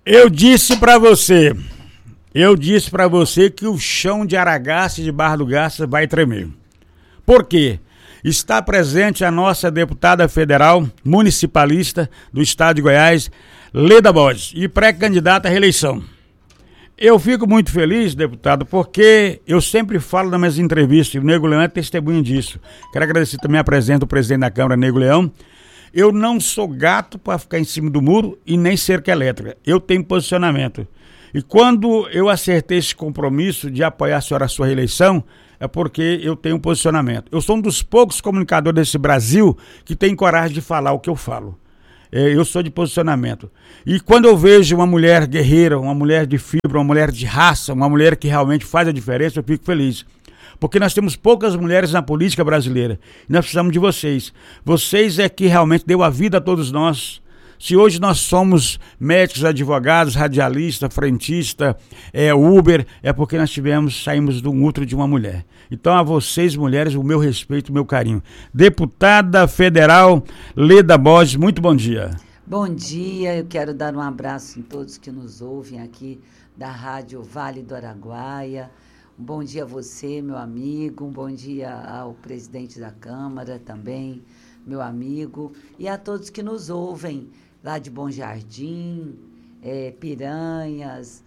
Eu disse para você que o chão de Aragaças e de Barra do Garças vai tremer. Por quê? Está presente a nossa deputada federal municipalista do estado de Goiás, Leda Borges, e pré-candidata à reeleição. Eu fico muito feliz, deputado, porque eu sempre falo nas minhas entrevistas, e o Nego Leão é testemunha disso. Quero agradecer também a presença do presidente da Câmara, Nego Leão. Eu não sou gato para ficar em cima do muro e nem cerca elétrica. Eu tenho posicionamento. E quando eu acertei esse compromisso de apoiar a senhora a sua reeleição, é porque eu tenho um posicionamento. Eu sou um dos poucos comunicadores desse Brasil que tem coragem de falar o que eu falo. Eu sou de posicionamento. E quando eu vejo uma mulher guerreira, uma mulher de fibra, uma mulher de raça, uma mulher que realmente faz a diferença, eu fico feliz. Porque nós temos poucas mulheres na política brasileira. E nós precisamos de vocês. Vocês é que realmente deu a vida a todos nós. Se hoje nós somos médicos, advogados, radialista, frentista, Uber, é porque nós saímos do útero de uma mulher. Então a vocês, mulheres, o meu respeito, o meu carinho. Deputada federal Leda Borges, muito bom dia. Bom dia, eu quero dar um abraço em todos que nos ouvem aqui da Rádio Vale do Araguaia. Um bom dia a você, meu amigo, um bom dia ao presidente da Câmara também, meu amigo, e a todos que nos ouvem lá de Bom Jardim, Piranhas,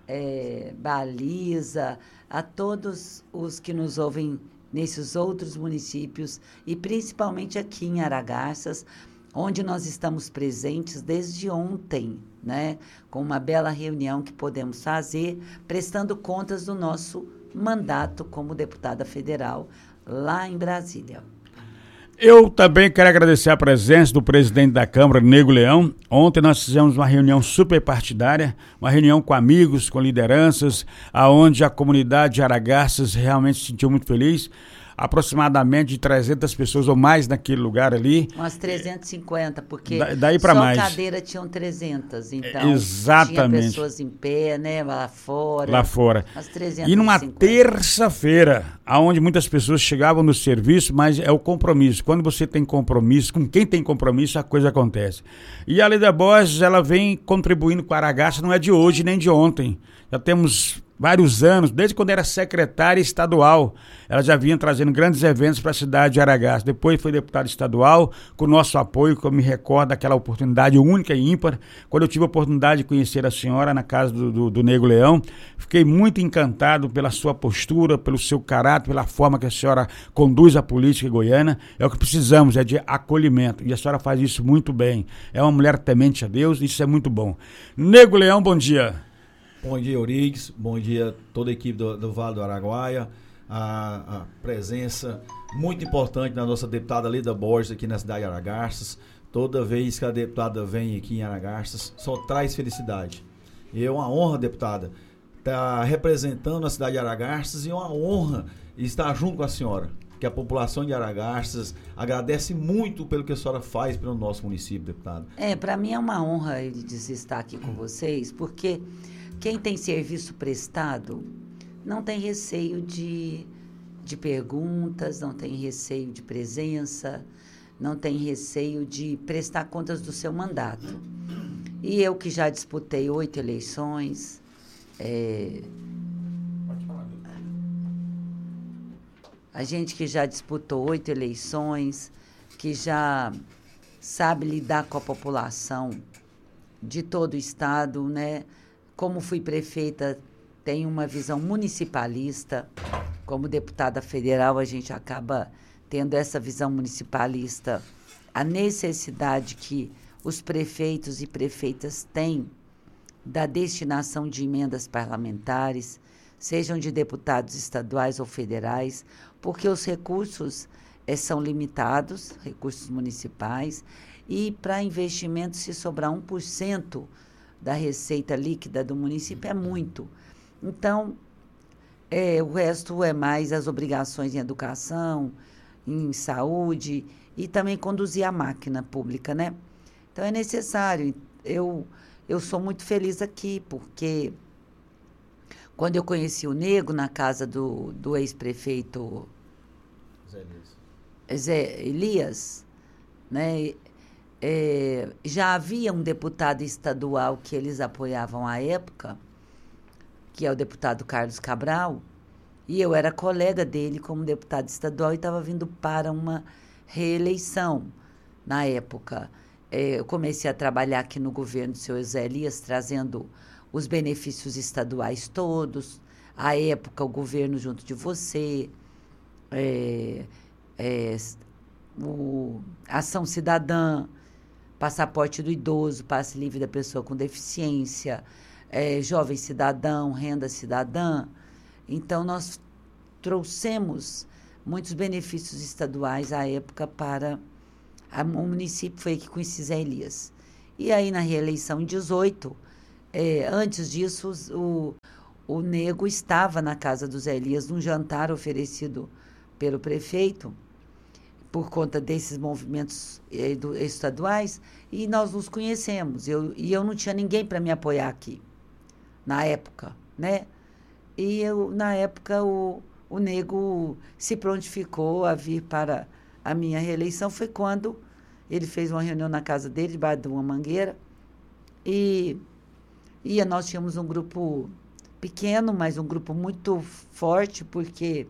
Baliza, a todos os que nos ouvem nesses outros municípios e principalmente aqui em Aragarças, onde nós estamos presentes desde ontem, né, com uma bela reunião que podemos fazer, prestando contas do nosso mandato como deputada federal lá em Brasília. Eu também quero agradecer a presença do presidente da Câmara, Nego Leão. Ontem nós fizemos uma reunião super partidária, uma reunião com amigos, com lideranças, aonde a comunidade de Aragarças realmente se sentiu muito feliz. Aproximadamente de 300 pessoas ou mais naquele lugar ali. Umas 350, porque daí só mais. Cadeira tinham 300, então exatamente. Tinha pessoas em pé, né, lá fora. Lá fora. Umas 350. E numa terça-feira, onde muitas pessoas chegavam no serviço, mas é o compromisso. Quando você tem compromisso, com quem tem compromisso, a coisa acontece. E a Leda Borges, ela vem contribuindo com a Aragarças, não é de hoje nem de ontem. Já temos vários anos, desde quando era secretária estadual, ela já vinha trazendo grandes eventos para a cidade de Aragarças. Depois foi deputada estadual, com o nosso apoio, que eu me recordo daquela oportunidade única e ímpar, quando eu tive a oportunidade de conhecer a senhora na casa do Nego Leão. Fiquei muito encantado pela sua postura, pelo seu caráter, pela forma que a senhora conduz a política goiana. É o que precisamos, é de acolhimento, e a senhora faz isso muito bem. É uma mulher temente a Deus, isso é muito bom. Nego Leão, bom dia. Bom dia, Euriques. Bom dia a toda a equipe do Vale do Araguaia. A presença muito importante da nossa deputada Leda Borges aqui na cidade de Aragarças. Toda vez que a deputada vem aqui em Aragarças, só traz felicidade. E é uma honra, deputada, estar representando a cidade de Aragarças, e é uma honra estar junto com a senhora, que a população de Aragarças agradece muito pelo que a senhora faz pelo nosso município, deputada. Para mim é uma honra estar aqui com vocês, porque quem tem serviço prestado não tem receio de perguntas, não tem receio de presença, não tem receio de prestar contas do seu mandato. E eu que já disputei 8 eleições, a gente que já disputou 8 eleições, que já sabe lidar com a população de todo o estado, né? Como fui prefeita, tenho uma visão municipalista. Como deputada federal, a gente acaba tendo essa visão municipalista, a necessidade que os prefeitos e prefeitas têm da destinação de emendas parlamentares, sejam de deputados estaduais ou federais, porque os recursos são limitados, recursos municipais, e para investimentos, se sobrar 1% da receita líquida do município, é muito. Então, o resto é mais as obrigações em educação, em saúde e também conduzir a máquina pública, né? Então, é necessário. Eu sou muito feliz aqui, porque quando eu conheci o Nego na casa do ex-prefeito Zé Elias, né? já havia um deputado estadual que eles apoiavam à época, que é o deputado Carlos Cabral, e eu era colega dele como deputado estadual e estava vindo para uma reeleição na época. Eu comecei a trabalhar aqui no governo do seu José Elias, trazendo os benefícios estaduais todos, à época o governo junto de você, Ação Cidadã, passaporte do idoso, passe livre da pessoa com deficiência, jovem cidadão, renda cidadã. Então, nós trouxemos muitos benefícios estaduais à época para o município, foi aqui com o Zé Elias. E aí, na reeleição em 18, antes disso, o Nego estava na casa do Zé Elias, num jantar oferecido pelo prefeito, por conta desses movimentos estaduais, e nós nos conhecemos. E eu não tinha ninguém para me apoiar aqui, na época, né? E na época, o Nego se prontificou a vir para a minha reeleição. Foi quando ele fez uma reunião na casa dele, debaixo de uma mangueira, e nós tínhamos um grupo pequeno, mas um grupo muito forte, porque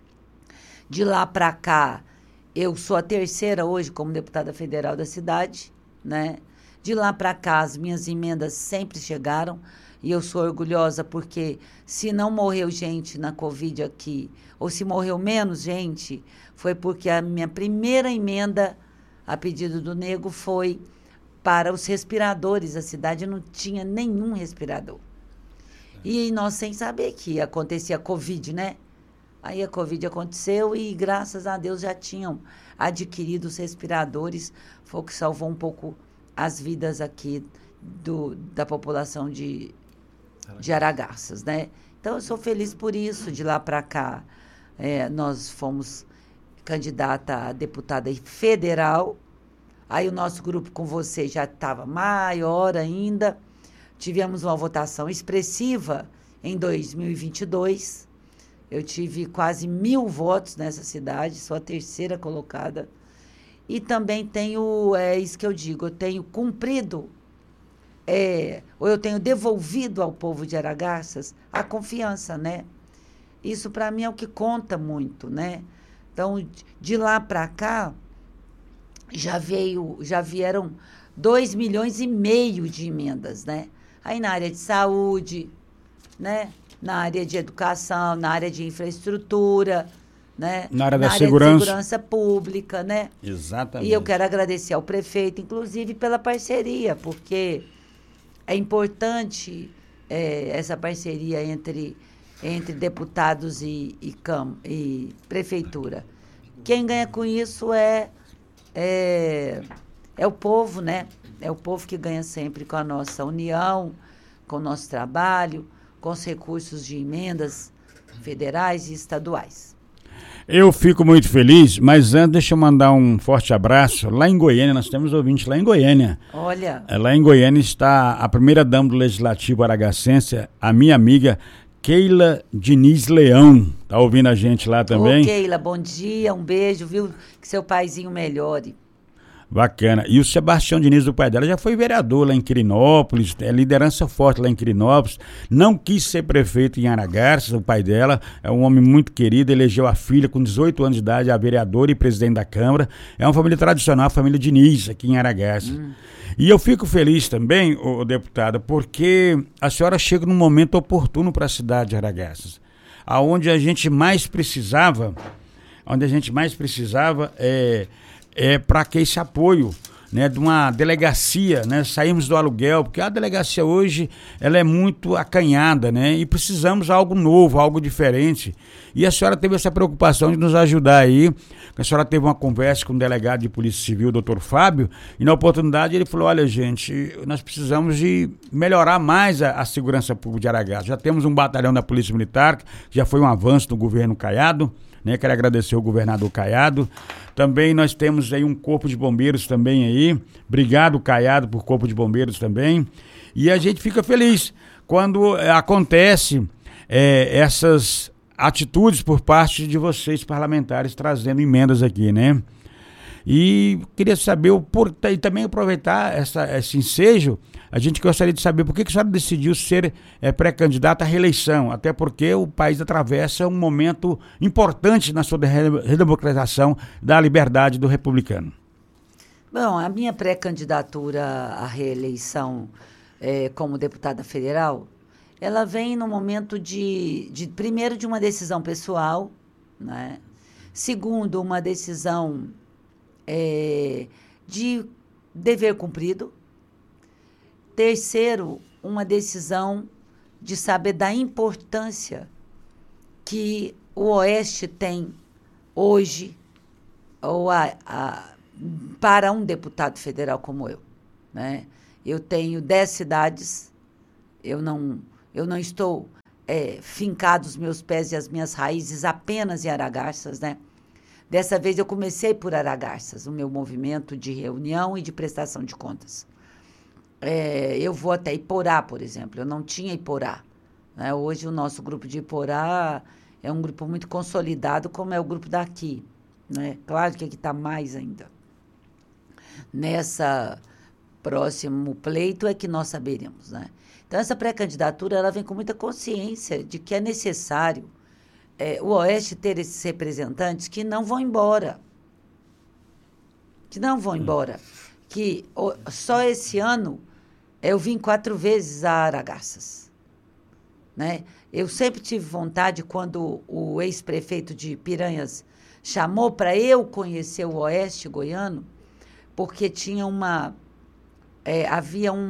de lá para cá, eu sou a terceira hoje como deputada federal da cidade, né? De lá para cá, as minhas emendas sempre chegaram, e eu sou orgulhosa porque se não morreu gente na Covid aqui, ou se morreu menos gente, foi porque a minha primeira emenda, a pedido do Nego, foi para os respiradores. A cidade não tinha nenhum respirador. E nós sem saber que acontecia a Covid, né? Aí a Covid aconteceu e, graças a Deus, já tinham adquirido os respiradores. Foi o que salvou um pouco as vidas aqui da população de Aragarças, né? Então, eu sou feliz por isso. De lá para cá, nós fomos candidata a deputada federal. Aí o nosso grupo com você já estava maior ainda. Tivemos uma votação expressiva em 2022. Eu tive quase 1.000 votos nessa cidade, sou a terceira colocada. E também tenho, isso que eu digo, eu tenho cumprido, ou eu tenho devolvido ao povo de Aragarças a confiança, né? Isso para mim é o que conta muito, né? Então, de lá para cá, já vieram 2,5 milhões de emendas, né? Aí na área de saúde, né? Na área de educação, na área de infraestrutura, né? Na área da segurança. De segurança pública, né? Exatamente. E eu quero agradecer ao prefeito, inclusive, pela parceria, porque é importante essa parceria entre deputados e prefeitura. Quem ganha com isso é o povo, né? É o povo que ganha sempre com a nossa união, com o nosso trabalho, com os recursos de emendas federais e estaduais. Eu fico muito feliz, mas antes deixa eu mandar um forte abraço. Lá em Goiânia, nós temos ouvintes lá em Goiânia. Olha. Lá em Goiânia está a primeira-dama do Legislativo Aragacense, a minha amiga Keila Diniz Leão. Tá ouvindo a gente lá também? Ô, Keila, bom dia, um beijo, viu? Que seu paizinho melhore. Bacana. E o Sebastião Diniz, do pai dela, já foi vereador lá em Quirinópolis, liderança forte lá em Quirinópolis, não quis ser prefeito em Aragarças. O pai dela é um homem muito querido, elegeu a filha com 18 anos de idade, a vereadora e presidente da Câmara. É uma família tradicional, a família Diniz, aqui em Aragarças. E eu fico feliz também, deputada, porque a senhora chega num momento oportuno para a cidade de Aragarças, onde a gente mais precisava para que esse apoio, né, de uma delegacia, né? Saímos do aluguel, porque a delegacia hoje ela é muito acanhada, né? E precisamos de algo novo, algo diferente. E a senhora teve essa preocupação de nos ajudar aí. A senhora teve uma conversa com o delegado de Polícia Civil, o doutor Fábio, e na oportunidade ele falou: olha, gente, nós precisamos de melhorar mais a segurança pública de Aragarças. Já temos um batalhão da Polícia Militar, que já foi um avanço do governo Caiado, né? Quero agradecer ao governador Caiado. Também nós temos aí um corpo de bombeiros também aí. Obrigado, Caiado, por corpo de bombeiros também. E a gente fica feliz quando acontece essas atitudes por parte de vocês parlamentares trazendo emendas aqui, né? E queria saber, e também aproveitar esse ensejo, a gente gostaria de saber por que a senhora decidiu ser pré-candidata à reeleição, até porque o país atravessa um momento importante na sua redemocratização da liberdade do republicano. Bom, a minha pré-candidatura à reeleição como deputada federal, ela vem no momento primeiro, de uma decisão pessoal, né? Segundo, uma decisão de dever cumprido. Terceiro, uma decisão de saber da importância que o Oeste tem hoje para um deputado federal como eu, né? Eu tenho 10 cidades, eu não estou fincado os meus pés e as minhas raízes apenas em Aragarças, né? Dessa vez eu comecei por Aragarças, o meu movimento de reunião e de prestação de contas. Eu vou até Iporá, por exemplo, eu não tinha Iporá, né? Hoje o nosso grupo de Iporá é um grupo muito consolidado, como é o grupo daqui, né? Claro que aqui está mais ainda. Nessa próximo pleito é que nós saberemos, né? Então, essa pré-candidatura, ela vem com muita consciência de que é necessário o Oeste ter esses representantes que não vão embora. Que só esse ano eu vim 4 vezes a Aragarças, né? Eu sempre tive vontade, quando o ex-prefeito de Piranhas chamou para eu conhecer o Oeste goiano, porque tinha havia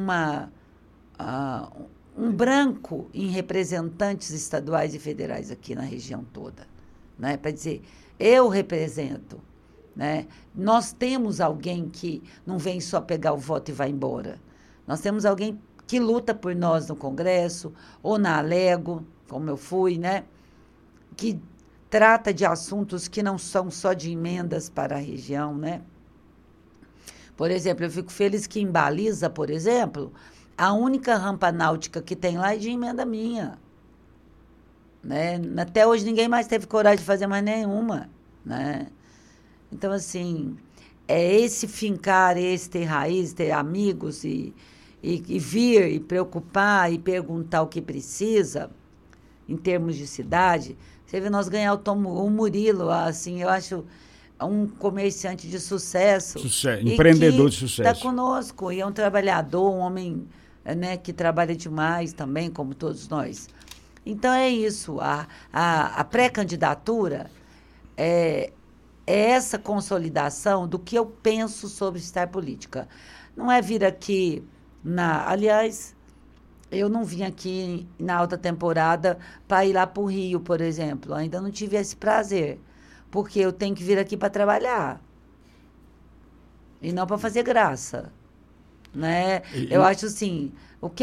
um branco em representantes estaduais e federais aqui na região toda, né? Para dizer, eu represento, né? Nós temos alguém que não vem só pegar o voto e vai embora. Nós temos alguém que luta por nós no Congresso ou na Alego, como eu fui, né? Que trata de assuntos que não são só de emendas para a região, né? Por exemplo, eu fico feliz que em Baliza, por exemplo, a única rampa náutica que tem lá é de emenda minha, né? Até hoje ninguém mais teve coragem de fazer mais nenhuma, né? Então, assim, esse fincar, esse ter raiz, ter amigos e vir e preocupar e perguntar o que precisa em termos de cidade. Você vê nós ganhar o Murilo, assim, eu acho um comerciante de sucesso. Empreendedor de sucesso. Está conosco, e é um trabalhador, um homem, né, que trabalha demais também, como todos nós. Então, é isso. A pré-candidatura é essa consolidação do que eu penso sobre estar política. Não é vir aqui Aliás, eu não vim aqui na alta temporada para ir lá para o Rio, por exemplo. Ainda não tive esse prazer, porque eu tenho que vir aqui para trabalhar e não para fazer graça, né? Eu acho assim,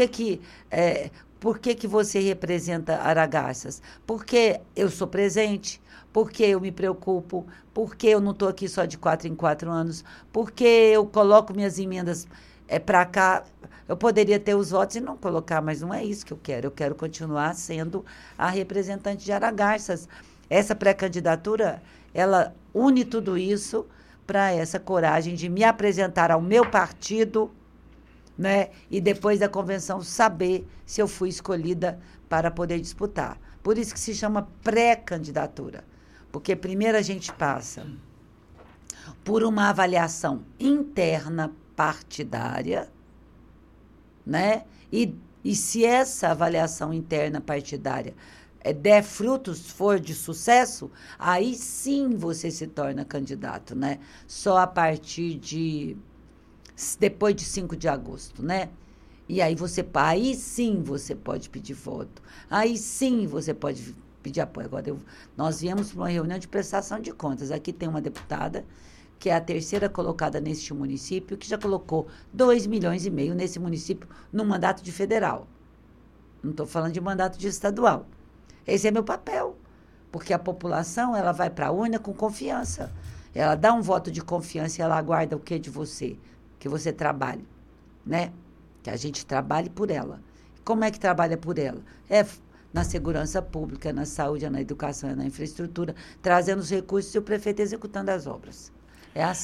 por que você representa Aragarças? Porque eu sou presente, porque eu me preocupo, porque eu não estou aqui só de 4 em 4 anos, porque eu coloco minhas emendas para cá. Eu poderia ter os votos e não colocar, mas não é isso que eu quero. Eu quero continuar sendo a representante de Aragarças. Essa pré-candidatura, ela une tudo isso para essa coragem de me apresentar ao meu partido, né? E depois da convenção saber se eu fui escolhida para poder disputar. Por isso que se chama pré-candidatura. Porque primeiro a gente passa por uma avaliação interna partidária, né? E se essa avaliação interna partidária der frutos, for de sucesso, aí sim você se torna candidato, né? Só a partir depois de 5 de agosto, né? E aí sim você pode pedir voto, aí sim você pode pedir apoio. Agora, nós viemos para uma reunião de prestação de contas. Aqui tem uma deputada que é a terceira colocada neste município, que já colocou 2,5 milhões nesse município no mandato de federal. Não estou falando de mandato de estadual. Esse é meu papel, porque a população, ela vai para a urna com confiança. Ela dá um voto de confiança e ela aguarda o que de você? Que você trabalhe, né? Que a gente trabalhe por ela. Como é que trabalha por ela? Na segurança pública, na saúde, na educação, na infraestrutura, trazendo os recursos e o prefeito executando as obras. É assim.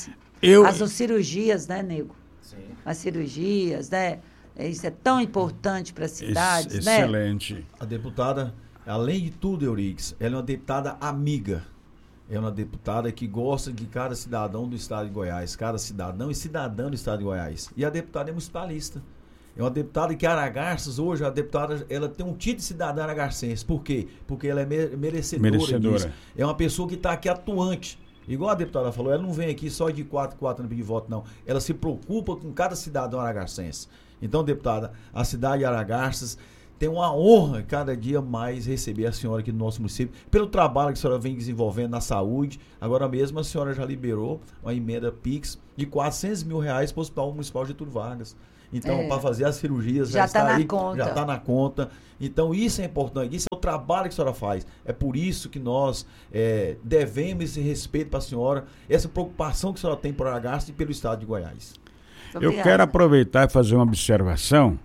As cirurgias, né, Nego? Sim. As cirurgias, né? Isso é tão importante para as cidades, né? Excelente. A deputada, além de tudo, Eurix, ela é uma deputada amiga. É uma deputada que gosta de cada cidadão do estado de Goiás, cada cidadão e cidadã do estado de Goiás. E a deputada é municipalista. É uma deputada que Aragarças, hoje, a deputada, ela tem um título de cidadã aragarcense. Por quê? Porque ela é merecedora disso. É uma pessoa que está aqui atuante. Igual a deputada falou, ela não vem aqui só de 4 anos pedir voto, não. Ela se preocupa com cada cidadão aragarcense. Então, deputada, a cidade de Aragarças tem uma honra cada dia mais receber a senhora aqui no nosso município, pelo trabalho que a senhora vem desenvolvendo na saúde. Agora mesmo a senhora já liberou uma emenda PIX de R$400 mil para o Hospital Municipal Getúlio Vargas. Então, para fazer as cirurgias, já está na aí, conta. já está na conta. Então, isso é importante, isso é o trabalho que a senhora faz. É por isso que nós devemos esse respeito para a senhora, essa preocupação que a senhora tem por Aragarças e pelo estado de Goiás. Eu quero aproveitar e fazer uma observação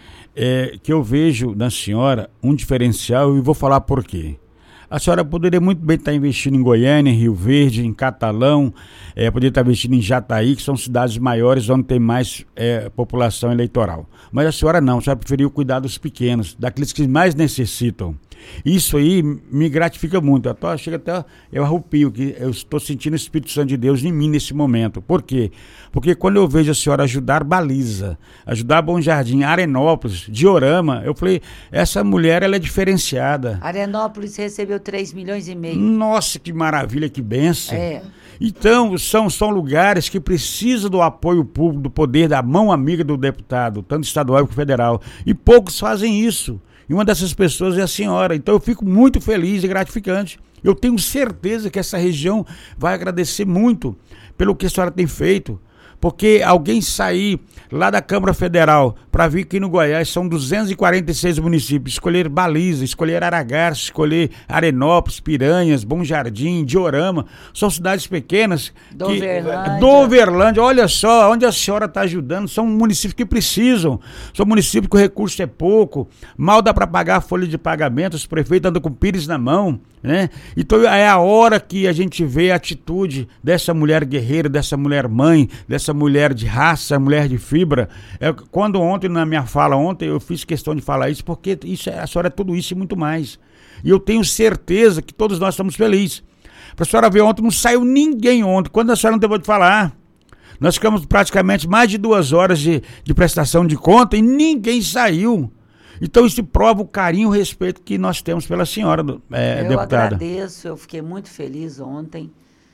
que eu vejo na senhora um diferencial e vou falar por quê. A senhora poderia muito bem estar investindo em Goiânia, em Rio Verde, em Catalão, poderia estar investindo em Jataí, que são cidades maiores onde tem mais população eleitoral. Mas a senhora não, a senhora preferiu cuidar dos pequenos, daqueles que mais necessitam. Isso aí me gratifica muito. Chega até eu arrepio, que eu estou sentindo o Espírito Santo de Deus em mim nesse momento. Por quê? Porque quando eu vejo a senhora ajudar Baliza, ajudar Bom Jardim, Arenópolis, Diorama, eu falei, essa mulher ela é diferenciada. Arenópolis recebeu 3,5 milhões. Nossa, que maravilha, que bênção. Então, são lugares que precisam do apoio público, do poder, da mão amiga do deputado, tanto estadual como federal. E poucos fazem isso. E uma dessas pessoas é a senhora. Então eu fico muito feliz e gratificante. Eu tenho certeza que essa região vai agradecer muito pelo que a senhora tem feito. Porque alguém sair lá da Câmara Federal para vir aqui no Goiás, são 246 municípios, escolher Baliza, escolher Aragarças, escolher Arenópolis, Piranhas, Bom Jardim, Diorama, são cidades pequenas. Doverlândia, olha só, onde a senhora está ajudando, são municípios que precisam, são municípios que o recurso é pouco, mal dá para pagar a folha de pagamento, os prefeitos andam com pires na mão, né? Então é a hora que a gente vê a atitude dessa mulher guerreira, dessa mulher mãe, dessa mulher de raça, mulher de fibra. Quando ontem, na minha fala ontem, eu fiz questão de falar isso, porque a senhora é tudo isso e muito mais. E eu tenho certeza que todos nós estamos felizes. Para a senhora ver ontem, não saiu ninguém ontem. Quando a senhora não teve de falar, nós ficamos praticamente mais de 2 horas de prestação de conta e ninguém saiu. Então isso prova o carinho e o respeito que nós temos pela senhora, deputada. Eu agradeço, eu fiquei muito feliz ontem.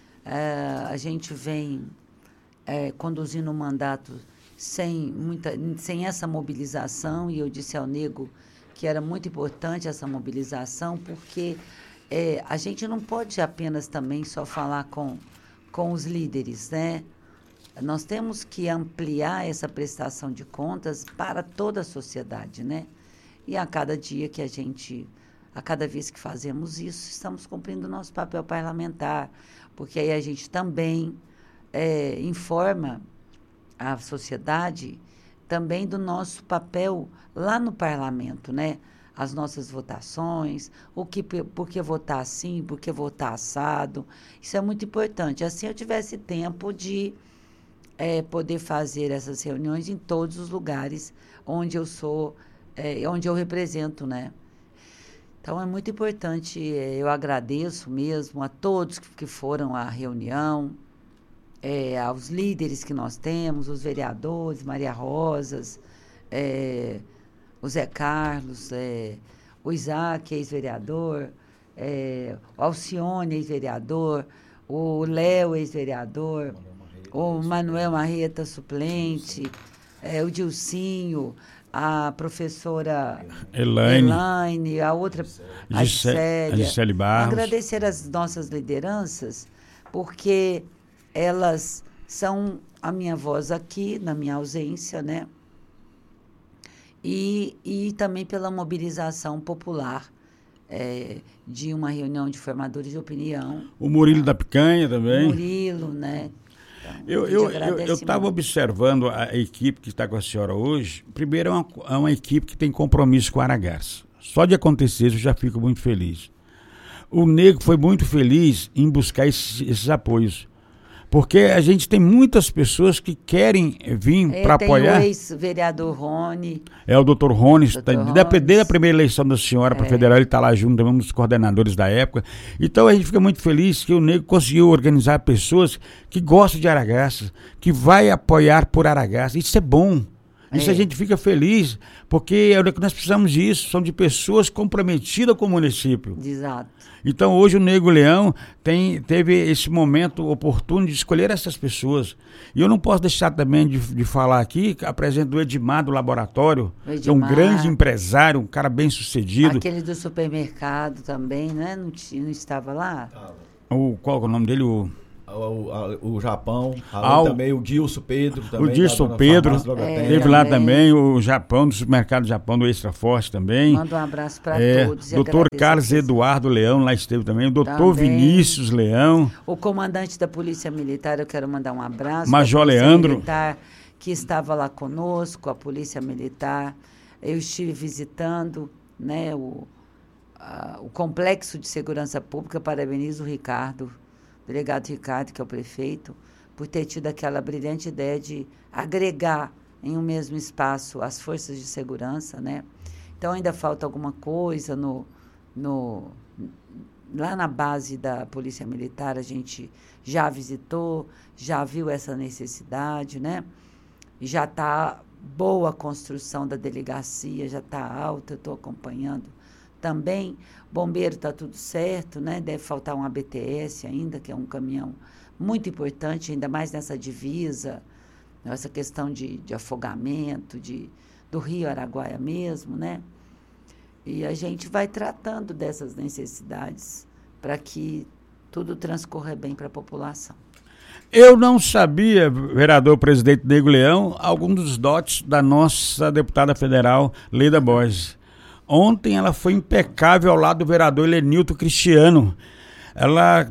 A gente vem conduzindo o mandato sem essa mobilização, e eu disse ao Nego que era muito importante essa mobilização, porque a gente não pode apenas também só falar com os líderes, né? Nós temos que ampliar essa prestação de contas para toda a sociedade, né? E a cada dia que a cada vez que fazemos isso, estamos cumprindo o nosso papel parlamentar, porque aí a gente também informa a sociedade também do nosso papel lá no parlamento, né? As nossas votações, por que votar assim, por que votar assado. Isso é muito importante. Assim eu tivesse tempo de poder fazer essas reuniões em todos os lugares onde eu sou, onde eu represento, né? Então é muito importante, eu agradeço mesmo a todos que foram à reunião, aos líderes que nós temos, os vereadores, Maria Rosas, o Zé Carlos, o Isaac, ex-vereador, o Alcione, ex-vereador, o Léo, ex-vereador, o Manuel Marreta, suplente, o Dilcinho, a professora Elaine, a outra, a Gisele Barros. Agradecer as nossas lideranças, porque elas são a minha voz aqui, na minha ausência, né? E também pela mobilização popular de uma reunião de formadores de opinião. O Murilo da Picanha também. O Murilo, né? Então, eu estava observando a equipe que está com a senhora hoje. Primeiro, é uma equipe que tem compromisso com a Aragarças. Só de acontecer isso, eu já fico muito feliz. O Nego foi muito feliz em buscar esses apoios. Porque a gente tem muitas pessoas que querem vir para apoiar. Tem o ex-vereador Rony. É o doutor Rony, Dr. Rony. desde a primeira eleição da senhora para federal, ele está lá junto, também um dos coordenadores da época. Então a gente fica muito feliz que o Nego conseguiu organizar pessoas que gostam de Aragarças, que vai apoiar por Aragarças. Isso é bom. Isso a gente fica feliz, porque é o que nós precisamos disso, são de pessoas comprometidas com o município. Exato. Então hoje o Nego Leão teve esse momento oportuno de escolher essas pessoas. E eu não posso deixar também de falar aqui, que apresento o Edmar do Laboratório, que é um grande empresário, um cara bem sucedido. Aquele do supermercado também, né? Não estava lá? Qual é o nome dele? O Japão, também o Dilson Pedro. Também, o Dilson Pedro, teve lá também o Japão, do supermercado Japão, do Extra Forte também. Manda um abraço para todos. Doutor Carlos Eduardo Leão, lá esteve também. O doutor Vinícius Leão. O comandante da Polícia Militar, eu quero mandar um abraço. Major Leandro. Militar, que estava lá conosco, a Polícia Militar. Eu estive visitando, né, o Complexo de Segurança Pública. Parabenizo o Ricardo, delegado Ricardo, que é o prefeito, por ter tido aquela brilhante ideia de agregar em um mesmo espaço as forças de segurança, né? Então, ainda falta alguma coisa lá na base da Polícia Militar, a gente já visitou, já viu essa necessidade, né? E já está boa a construção da delegacia, já está alta, eu estou acompanhando também. Bombeiro está tudo certo, né? Deve faltar um ABTS ainda, que é um caminhão muito importante, ainda mais nessa divisa, nessa questão de afogamento, do Rio Araguaia mesmo, né? E a gente vai tratando dessas necessidades para que tudo transcorra bem para a população. Eu não sabia, vereador presidente Nego Leão, alguns dos dotes da nossa deputada federal, Leida Borges. Ontem ela foi impecável ao lado do vereador Lenilton Cristiano. Ela,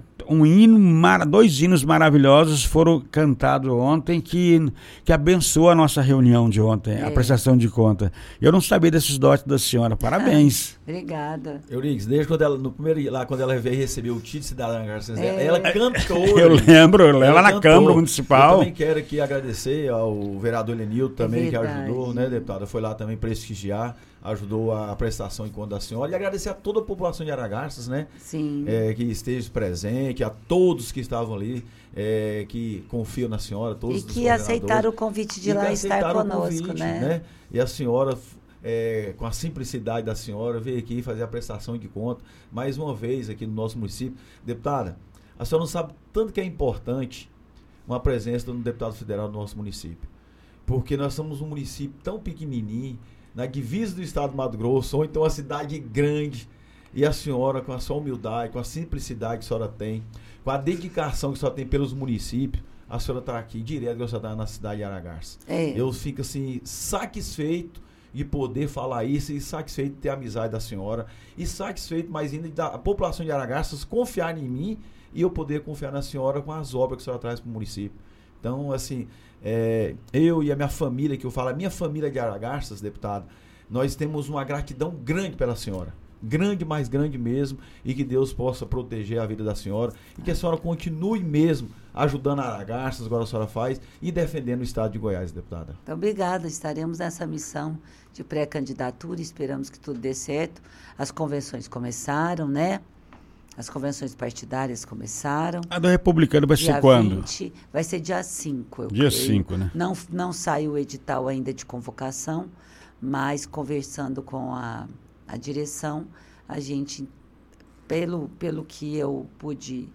dois hinos maravilhosos foram cantados ontem que abençoou a nossa reunião de ontem, a prestação de conta. Eu não sabia desses dotes da senhora. Parabéns. Obrigada. Euriques, desde quando ela, quando ela veio receber o título de cidadã Garças, ela cantou. Eu lembro, ela na Câmara Municipal. Eu também quero aqui agradecer ao vereador Lenilton também, que ajudou, né, deputada? Foi lá também prestigiar, ajudou a prestação em conta da senhora, e agradecer a toda a população de Aragarças, né? Sim. Que esteja presente, a todos que estavam ali, que confiam na senhora, todos e que aceitaram o convite de lá estar conosco, né? E a senhora, com a simplicidade da senhora, veio aqui fazer a prestação de conta, mais uma vez aqui no nosso município. Deputada, a senhora não sabe tanto que é importante uma presença do deputado federal no nosso município, porque nós somos um município tão pequenininho, na divisa do estado do Mato Grosso, ou então uma cidade grande, e a senhora, com a sua humildade, com a simplicidade que a senhora tem, com a dedicação que a senhora tem pelos municípios, a senhora está aqui direto, que a senhora está na cidade de Aragarças. Eu fico assim, satisfeito de poder falar isso, e satisfeito de ter a amizade da senhora, e satisfeito mais ainda da população de Aragarças confiar em mim, e eu poder confiar na senhora com as obras que a senhora traz para o município. Então, assim, eu e a minha família, que eu falo, a minha família de Aragarças, deputado, nós temos uma gratidão grande pela senhora. Grande, mais grande mesmo, e que Deus possa proteger a vida da senhora, e que a senhora continue mesmo ajudando a Aragarças, agora a senhora faz, e defendendo o estado de Goiás, deputada. Então, obrigada, estaremos nessa missão de pré-candidatura, esperamos que tudo dê certo. As convenções começaram, né? As convenções partidárias começaram. A do Republicano vai ser quando? 20, vai ser dia 5, Dia 5, né? Não saiu o edital ainda de convocação, mas conversando com a direção, a gente, pelo que eu pude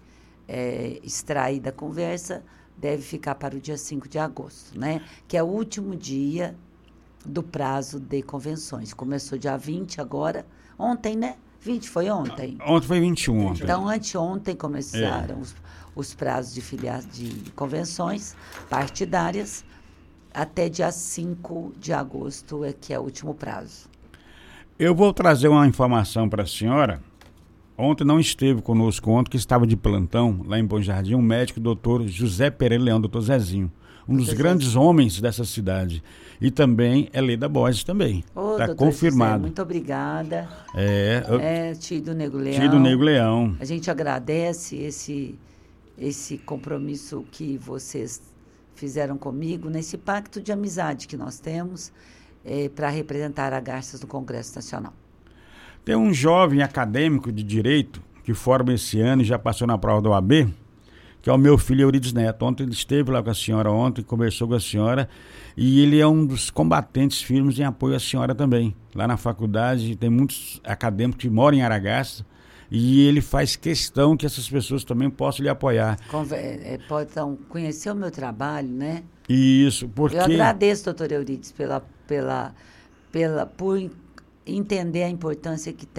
extrair da conversa, deve ficar para o dia 5 de agosto, né? Que é o último dia do prazo de convenções. Começou dia 20 agora, ontem, né? 20 foi ontem? Ontem foi 21. Ontem. Então, anteontem começaram os prazos de convenções partidárias, até dia 5 de agosto, que é o último prazo. Eu vou trazer uma informação para a senhora. Ontem não esteve conosco, ontem que estava de plantão lá em Bom Jardim, um médico, doutor José Pereira Leão, doutor Zezinho, um dos grandes homens dessa cidade. E também é Leida Borges também. Está confirmado. José, muito obrigada. Tio do Nego Leão. Tio do Nego Leão. A gente agradece esse compromisso que vocês fizeram comigo, nesse pacto de amizade que nós temos para representar a Garças no Congresso Nacional. Tem um jovem acadêmico de Direito que forma esse ano e já passou na prova da OAB, que é o meu filho Eurides Neto. Ontem ele esteve lá com a senhora, conversou com a senhora, e ele é um dos combatentes firmes em apoio à senhora também. Lá na faculdade tem muitos acadêmicos que moram em Aragarças, e ele faz questão que essas pessoas também possam lhe apoiar. Pode então, conhecer o meu trabalho, né? Isso, porque... Eu agradeço, doutor Eurides, por entender a importância que tem